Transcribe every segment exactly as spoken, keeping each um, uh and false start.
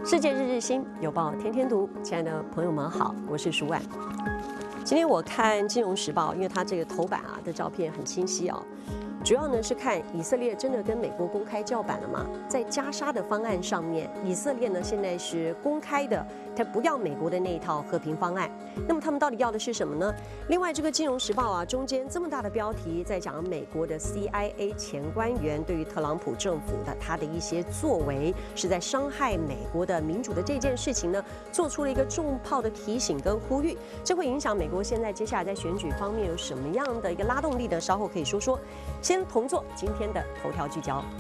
世界日日新，有报天天读。亲爱的朋友们好，我是舒婉。今天我看《金融时报》，因为它这个头版啊的照片很清晰啊，主要呢是看以色列真的跟美国公开叫板了吗？在加沙的方案上面，以色列呢现在是公开的，他不要美国的那一套和平方案。那么他们到底要的是什么呢？另外，这个《金融时报》啊，中间这么大的标题在讲美国的 C I A 前官员对于特朗普政府的他的一些作为，是在伤害美国的民主的这件事情呢，做出了一个重炮的提醒跟呼吁。这会影响美国现在接下来在选举方面有什么样的一个拉动力呢？稍后可以说说。先同做今天的头条聚焦。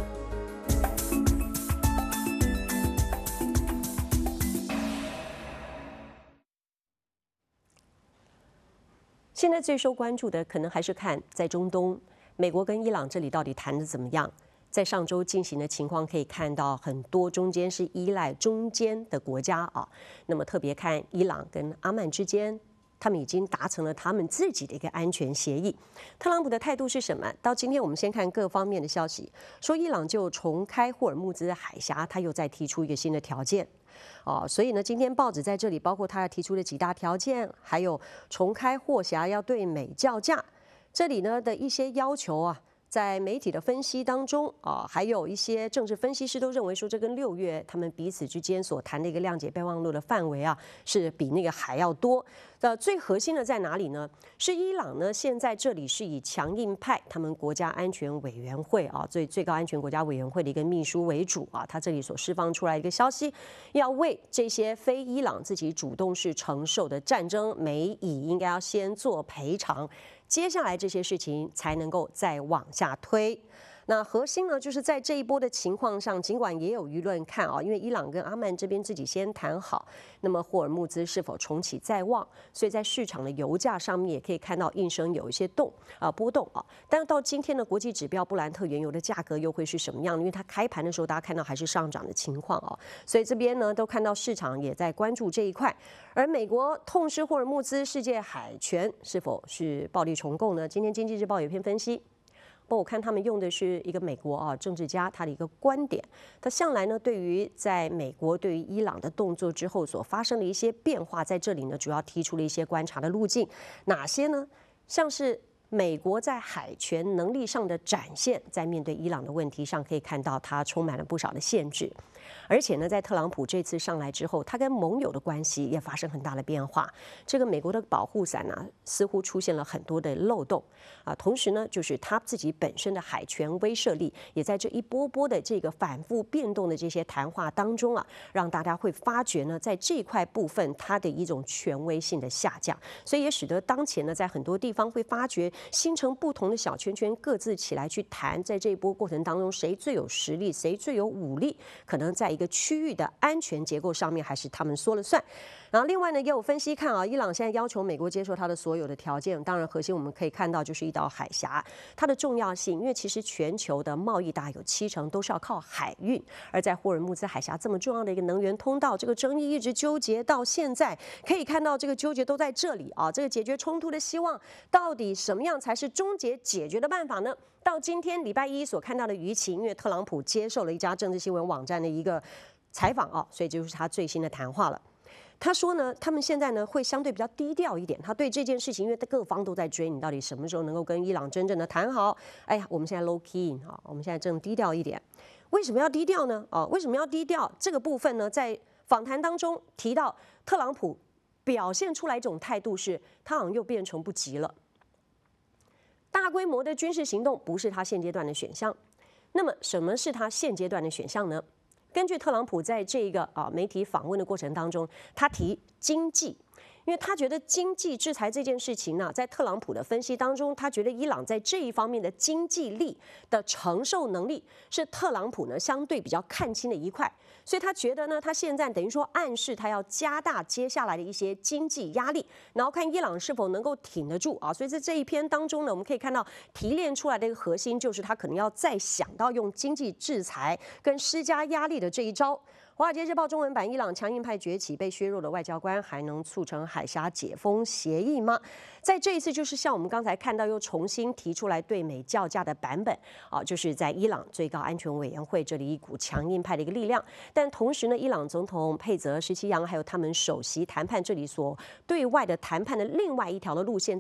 现在最受关注的可能还是看在中东，美国跟伊朗这里到底谈得怎么样？在上周进行的情况可以看到，很多中间是依赖中间的国家啊。那么特别看伊朗跟阿曼之间，他们已经达成了他们自己的一个安全协议。特朗普的态度是什么？到今天我们先看各方面的消息，说伊朗就重开霍尔木兹海峡，他又再提出一个新的条件。哦，所以呢，今天报纸在这里，包括他提出的几大条件，还有重开霍峡要对美叫价，这里呢的一些要求啊，在媒体的分析当中啊，还有一些政治分析师都认为说，这跟六月他们彼此之间所谈的一个谅解备忘录的范围啊，是比那个还要多。呃，最核心的在哪里呢？是伊朗呢，现在这里是以强硬派他们国家安全委员会啊，最最高安全国家委员会的一个秘书为主啊，他这里所释放出来一个消息，要为这些非伊朗自己主动是承受的战争，美以应该要先做赔偿。接下来这些事情才能够再往下推。那核心呢，就是在这一波的情况上，尽管也有舆论看啊，因为伊朗跟阿曼这边自己先谈好，那么霍尔木兹是否重启在望，所以在市场的油价上面也可以看到应声有一些动啊波动啊。但是到今天的国际指标布兰特原油的价格又会是什么样？因为它开盘的时候大家看到还是上涨的情况啊，所以这边呢都看到市场也在关注这一块。而美国痛失霍尔木兹世界海权是否是暴力重构呢？今天经济日报有一篇分析。不过我看他们用的是一个美国啊政治家他的一个观点，他向来呢对于在美国对于伊朗的动作之后所发生的一些变化，在这里呢主要提出了一些观察的路径，哪些呢？像是美国在海权能力上的展现，在面对伊朗的问题上，可以看到它充满了不少的限制。而且呢，在特朗普这次上来之后，他跟盟友的关系也发生很大的变化。这个美国的保护伞啊，似乎出现了很多的漏洞啊。同时呢，就是他自己本身的海权威慑力，也在这一波波的这个反复变动的这些谈话当中啊，让大家会发觉呢，在这块部分它的一种权威性的下降，所以也使得当前呢，在很多地方会发觉形成不同的小圈圈，各自起来去谈，在这一波过程当中，谁最有实力，谁最有武力，可能在一个区域的安全结构上面，还是他们说了算。然后另外呢，也有分析看啊，伊朗现在要求美国接受它的所有的条件，当然核心我们可以看到就是一道海峡，它的重要性，因为其实全球的贸易大概有七成都是要靠海运，而在霍尔木兹海峡这么重要的一个能源通道，这个争议一直纠结到现在，可以看到这个纠结都在这里啊，这个解决冲突的希望到底什么样才是终结解决的办法呢？到今天礼拜一所看到的舆情，因为特朗普接受了一家政治新闻网站的一个采访啊，所以就是他最新的谈话了。他说呢，他们现在呢会相对比较低调一点。他对这件事情，因为各方都在追，你到底什么时候能够跟伊朗真正的谈好？哎呀，我们现在 low key 啊，我们现在正低调一点。为什么要低调呢？啊，为什么要低调？这个部分呢，在访谈当中提到，特朗普表现出来一种态度是，他好像又变成不急了。大规模的军事行动不是他现阶段的选项。那么，什么是他现阶段的选项呢？根据特朗普在这个啊媒体访问的过程当中，他提经济，因为他觉得经济制裁这件事情呢，在特朗普的分析当中，他觉得伊朗在这一方面的经济力的承受能力是特朗普呢相对比较看轻的一块，所以他觉得呢，他现在等于说暗示他要加大接下来的一些经济压力，然后看伊朗是否能够挺得住啊。所以在这一篇当中呢，我们可以看到提炼出来的一个核心就是他可能要再想到用经济制裁跟施加压力的这一招。 华尔街日报中文版：伊朗强硬派崛起，被削弱的外交官还能促成海峡解封协议吗？在这一次，就是像我们刚才看到，又重新提出来对美叫价的版本啊，就是在伊朗最高安全委员会这里一股强硬派的一个力量。但同时呢，伊朗总统佩泽、十七扬还有他们首席谈判这里所对外的谈判的另外一条的路线。